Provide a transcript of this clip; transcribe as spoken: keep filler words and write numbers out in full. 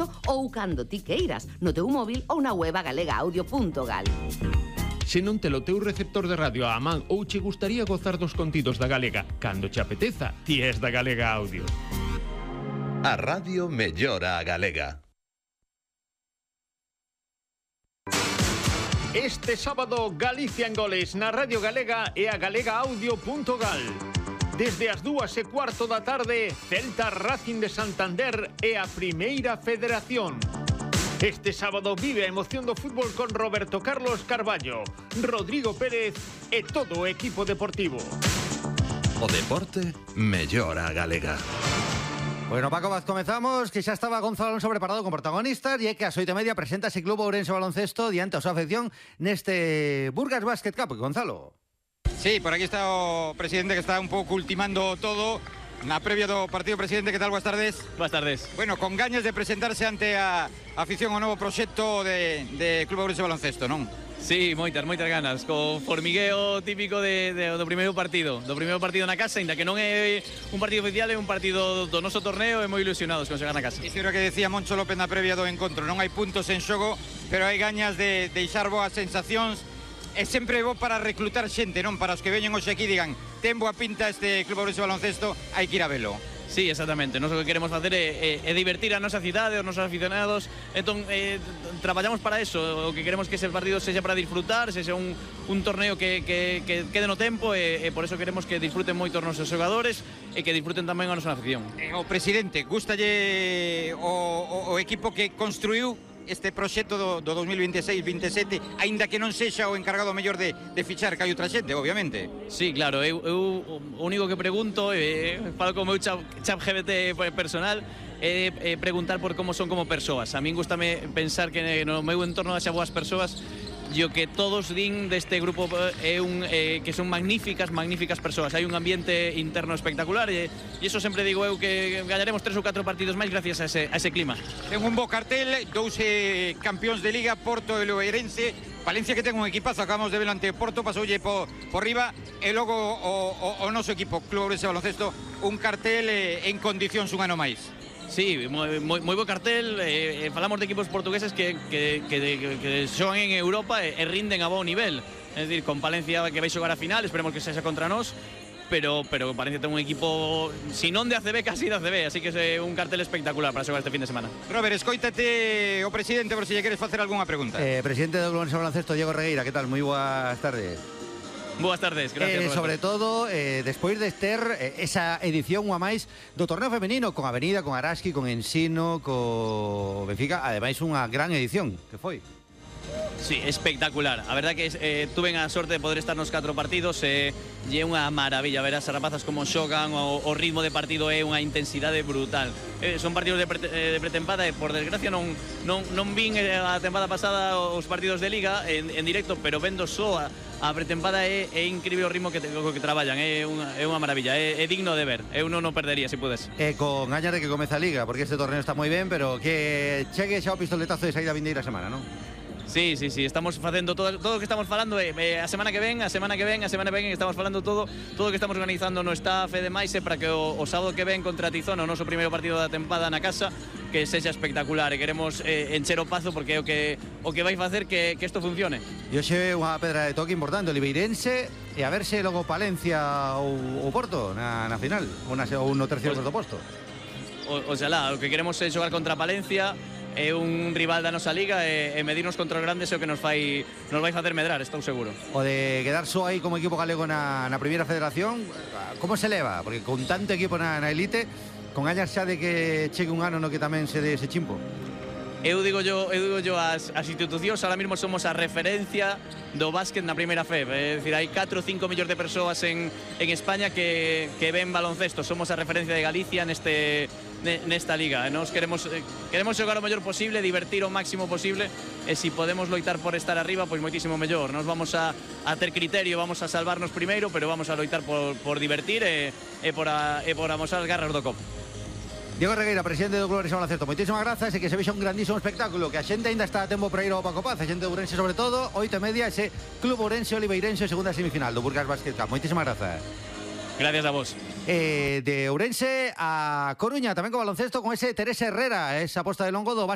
radio ou cando ti queiras, no teu móvil ou na web galegaaudio punto gal. Se non te lo teu receptor de radio á man ou che gustaría gozar dos contidos da Galega cando che apeteza, ti és da Galega Audio. A radio mellora a Galega. Este sábado, Galicia en goles na Radio Galega e a galegaaudio punto gal. Desde as dúas e cuarto da tarde, Celta Racing de Santander e a Primeira Federación. Este sábado vive a emoción do fútbol con Roberto Carlos Carballo, Rodrigo Pérez e todo o equipo deportivo. O deporte mellora a Galega. Bueno, Paco, Vaz, comezamos, que xa estaba Gonzalo Alonso preparado con protagonistas e é que a oito e media presenta ese Club Ourense Baloncesto diante a súa afección neste Burgas Basket Cup. Gonzalo. Sí, por aquí está o presidente que está un pouco ultimando todo na previa do partido. Presidente, que tal? Boas tardes. Boas tardes. Bueno, con gañas de presentarse ante a afición ao novo proxecto de, de Club Ourense Baloncesto, non? Sí, moitas, moitas ganas, co formigueo típico de, de, do primeiro partido do primeiro partido na casa, ainda que non é un partido oficial, é un partido do noso torneo, e moi ilusionados con chegar na casa. Isto era o que decía Moncho López na previa do encontro, non hai puntos en xogo, pero hai gañas de deixar boas sensacións. É sempre bo para reclutar xente, non? Para os que veñen hoxe aquí digan, ten boa pinta este Club Ourense Baloncesto, hai que ir a velo. Sí, exactamente. Nos o que queremos facer é, é, é divertir a nosa cidade, os nosos aficionados. Entón, eh, traballamos para eso. O que queremos que ese partido sexa para disfrutar, sexa un, un torneo que, que, que quede no tempo, e, e por eso queremos que disfruten moito os nosos xogadores e que disfruten tamén a nosa afición. Eh, o presidente, gustalle o, o, o equipo que construiu este proxecto do, do dos mil veintiséis vinte e sete, aínda que non sexa o encargado mellor de, de fichar, que hai outra xente, obviamente. Sí, claro, eu, eu o único que pregunto, eh, falo como meu chat, chat G P T personal, é eh, preguntar por como son como persoas. A min gustame pensar que no meu entorno haxa boas persoas, e o que todos din deste grupo é un, eh, que son magníficas, magníficas persoas. Hai un ambiente interno espectacular, e, e iso sempre digo eu, que gañaremos tres ou catro partidos máis gracias a ese, a ese clima. Ten un bo cartel, dous eh, campións de Liga, Porto e Ourense. Valencia, que ten un equipazo, acabamos de ver ante Porto, pasoulle por, por riba, e logo o, o, o noso equipo, Club Ourense Baloncesto, un cartel eh, en condicións un ano máis. Sí, moi, moi, moi bo cartel. eh, Falamos de equipos portugueses que, que, que, que xogan en Europa e, e rinden a bo nivel. É dicir, con Valencia, que vai xogar a final, esperemos que sexa contra nós, pero, pero Valencia ten un equipo, si non de A C B, casi de A C B, así que é un cartel espectacular para xogar este fin de semana. Robert, escóitate o presidente por se lle queres facer algunha pregunta. Eh, presidente do Club Ourense Baloncesto, Diego Regueira, que tal? Moi boas tardes. Boas tardes, gracias. Eh, sobre todo, eh, despois de ter eh, esa edición unha máis do torneo femenino, con Avenida, con Araski, con Ensino, co Benfica, ademais unha gran edición, que foi? Sí, espectacular. A verdad que eh, tuve a sorte de poder estar nos catro partidos, e eh, é unha maravilla ver as rapazas como xogan, o, o ritmo de partido é unha intensidade brutal. Eh, son partidos de, pre, eh, de pretempada, e por desgracia non, non, non vin a tempada pasada os partidos de Liga en, en directo, pero vendo só a, a pretempada é, é incrível o ritmo que, te, que traballan, é unha, é unha maravilla, é, é digno de ver, eu non o perdería se pudes. E eh, con gañas de que comeza a Liga, porque este torneo está moi ben, pero que chegue xa o pistoletazo de saída a vindeira semana, non? Sí, sí, sí, estamos facendo todo, todo o que estamos falando é, eh, a semana que ven, a semana que ven, a semana que ven, estamos falando todo, todo o que estamos organizando no staff e demais, é para que o, o sábado que ven contra Tizón, o noso primeiro partido da tempada na casa, que sexa espectacular, e queremos eh, encher o pazo, porque é o que o que vai facer que, que isto funcione. E hoxe unha pedra de toque importante, o Libeirense, e a verse logo Palencia ou, ou Porto na, na final, ou, na, ou no terceiro pues, posto. O, o sea, lá, o que queremos é xogar contra Palencia, é un rival da nosa liga, e, e medirnos contra os grandes é o que nos vai nos vai facer medrar, estou seguro. O de quedar só aí como equipo galego na, na primeira federación, como se leva? Porque con tanto equipo na, na elite, con gañas xa de que chegue un ano no que tamén se dé ese chimpo. Eu digo yo, eu digo yo as, as institucións ahora mismo somos a referencia do básquet na primeira F E B, é dicir, hai catro ou cinco millóns de persoas en, en España que, que ven baloncesto, somos a referencia de Galicia neste nesta liga. Nos queremos queremos xogar o mellor posible, divertir o máximo posible, e se si podemos loitar por estar arriba, pois moitísimo mellor. Nos vamos a, a ter criterio, vamos a salvarnos primeiro, pero vamos a loitar por, por divertir e, e, por a, e por amosar as garras do copo. Diego Regueira, presidente do Club Ourense Baloncesto, moitísimas grazas, e que se vexa un grandísimo espectáculo, que a xente ainda está a tempo para ir ao Paco Paz, a xente de Ourense sobre todo, oito e media, ese Club Ourense Oliveirense, segunda semifinal do Burgas Basket Cup. Moitísimas grazas. Gracias a vos. Eh, de Ourense a Coruña, tamén co baloncesto, con ese Teresa Herrera, esa aposta de longo do